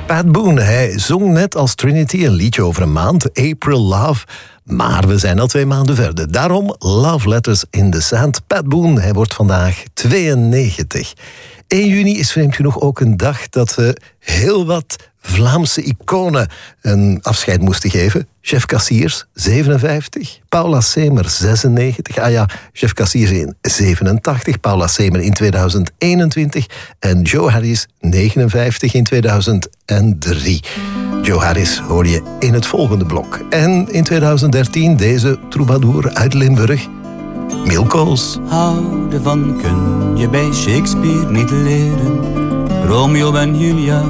Pat Boone, hij zong net als Trinity een liedje over een maand, April Love. Maar we zijn al 2 maanden verder. Daarom Love Letters in the Sand. Pat Boone, hij wordt vandaag 92. 1 juni is vreemd genoeg ook een dag dat heel wat Vlaamse iconen een afscheid moesten geven. Chef Cassiers, 57. Paula Semer, 96. Ah ja, Chef Cassiers in 87. Paula Semer in 2021. En Joe Harris, 59 in 2003. Joe Harris hoor je in het volgende blok. En in 2013 deze troubadour uit Limburg, Milko's. Houden van kun je bij Shakespeare niet leren. Romeo en Julia